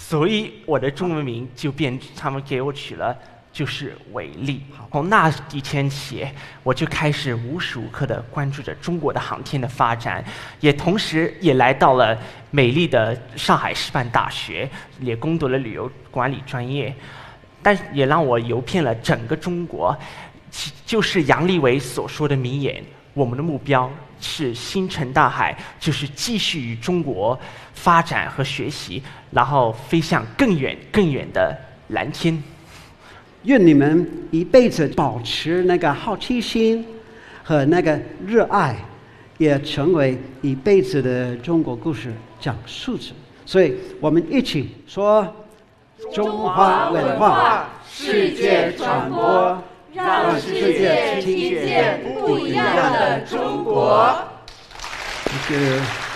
所以我的中文名就他们给我取了就是伟力。从那一天起，我就开始无时无刻地关注着中国的航天的发展，同时也来到了美丽的上海师范大学，也攻读了旅游管理专业，但也让我游遍了整个中国。就是杨利伟所说的名言，我们的目标是星辰大海，就是继续与中国发展和学习，然后飞向更远更远的蓝天。 愿你们一辈子保持那个好奇心和那个热爱，也成为一辈子的中国故事讲述者。所以我们一起说：中华文化世界传播，让世界听见不一样的中国。谢谢。